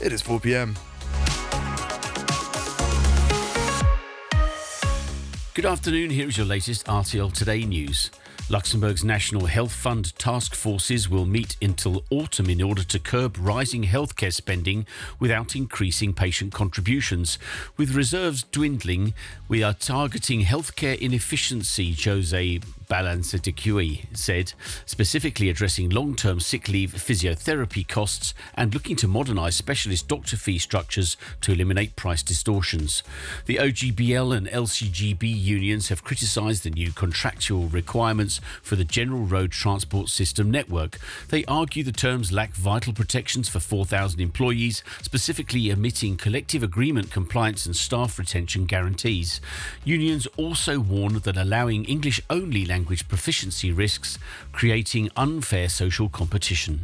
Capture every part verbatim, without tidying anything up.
It is four p.m. Good afternoon, here is your latest R T L Today news. Luxembourg's National Health Fund task forces will meet until autumn in order to curb rising healthcare spending without increasing patient contributions. With reserves dwindling, we are targeting healthcare inefficiency, Jose Balancetecuy said, specifically addressing long-term sick leave, physiotherapy costs and looking to modernise specialist doctor fee structures to eliminate price distortions. The O G B L and L C G B unions have criticised the new contractual requirements for the General Road Transport System network. They argue the terms lack vital protections for four thousand employees, specifically omitting collective agreement compliance and staff retention guarantees. Unions also warn that allowing English-only language proficiency risks creating unfair social competition.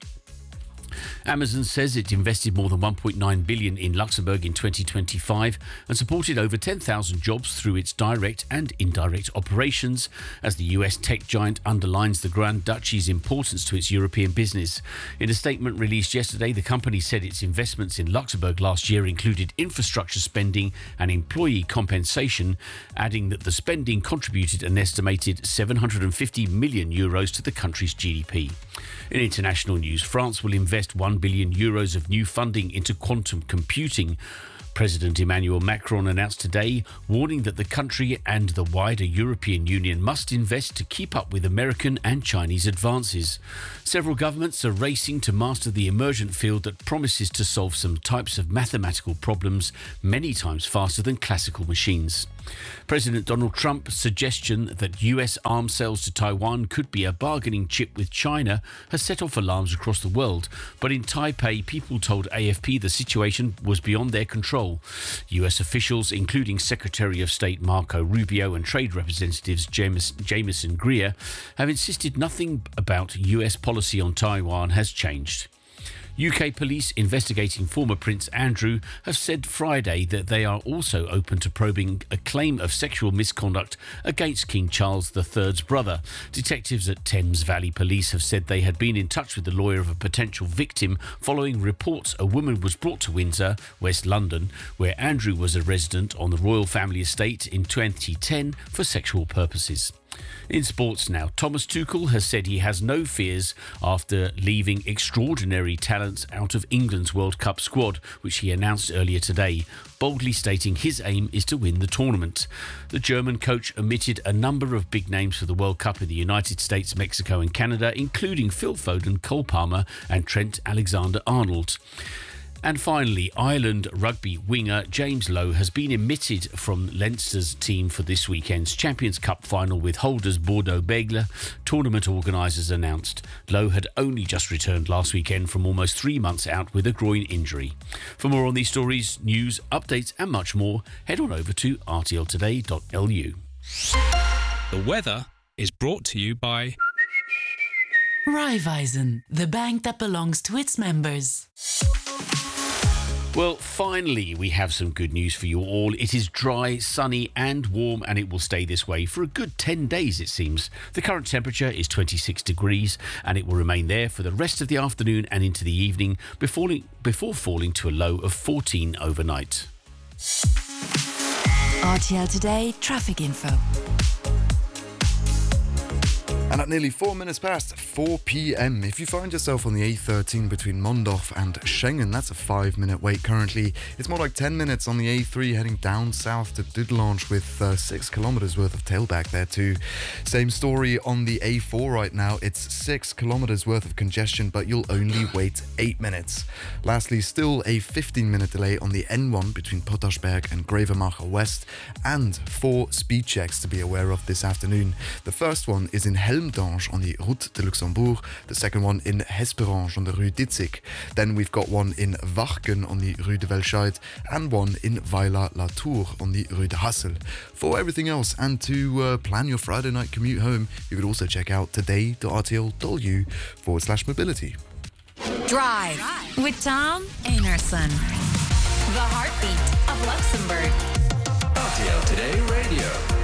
Amazon says it invested more than one point nine billion dollars in Luxembourg in twenty twenty-five and supported over ten thousand jobs through its direct and indirect operations as the U S tech giant underlines the Grand Duchy's importance to its European business. In a statement released yesterday, the company said its investments in Luxembourg last year included infrastructure spending and employee compensation, adding that the spending contributed an estimated seven hundred fifty million euros to the country's G D P. In international news, France will invest one billion euros of new funding into quantum computing. President Emmanuel Macron announced today, warning that the country and the wider European Union must invest to keep up with American and Chinese advances. Several governments are racing to master the emergent field that promises to solve some types of mathematical problems many times faster than classical machines. President Donald Trump's suggestion that U S arms sales to Taiwan could be a bargaining chip with China has set off alarms across the world, but in Taipei, people told A F P the situation was beyond their control. U S officials, including Secretary of State Marco Rubio and Trade Representatives James, Jameson Greer, have insisted nothing about U S policy on Taiwan has changed. U K police investigating former Prince Andrew have said Friday that they are also open to probing a claim of sexual misconduct against King Charles the third's brother. Detectives at Thames Valley Police have said they had been in touch with the lawyer of a potential victim following reports a woman was brought to Windsor, West London, where Andrew was a resident on the royal family estate in twenty ten for sexual purposes. In sports now, Thomas Tuchel has said he has no fears after leaving extraordinary talents out of England's World Cup squad, which he announced earlier today, boldly stating his aim is to win the tournament. The German coach omitted a number of big names for the World Cup in the United States, Mexico and Canada, including Phil Foden, Cole Palmer and Trent Alexander-Arnold. And finally, Ireland rugby winger James Lowe has been omitted from Leinster's team for this weekend's Champions Cup final with holders Bordeaux Bègles. Tournament organisers announced Lowe had only just returned last weekend from almost three months out with a groin injury. For more on these stories, news, updates and much more, head on over to r t l today dot l u. The weather is brought to you by Raiffeisen, the bank that belongs to its members. Well, finally, we have some good news for you all. It is dry, sunny and warm, and it will stay this way for a good ten days, it seems. The current temperature is twenty-six degrees, and it will remain there for the rest of the afternoon and into the evening before, before falling to a low of fourteen overnight. R T L Today traffic info. And at nearly four minutes past four p.m, if you find yourself on the A thirteen between Mondorf and Schengen, that's a five minute wait currently. It's more like ten minutes on the A three heading down south to Dudelange with uh, six kilometres worth of tailback there too. Same story on the A four right now. It's six kilometres worth of congestion, but you'll only wait eight minutes. Lastly, still a fifteen minute delay on the N one between Pottersberg and Grevenmacher West, and four speed checks to be aware of this afternoon. The first one is in Helmdange on the Route de Luxembourg, the second one in Hesperange on the Rue Ditzig. Then we've got one in Warken on the Rue de Velscheid and one in Weiler-la-Tour on the Rue de Hassel. For everything else and to uh, plan your Friday night commute home, you could also check out today.rtl.lu forward slash mobility. Drive with Tom Einarson. The heartbeat of Luxembourg. R T L Today Radio.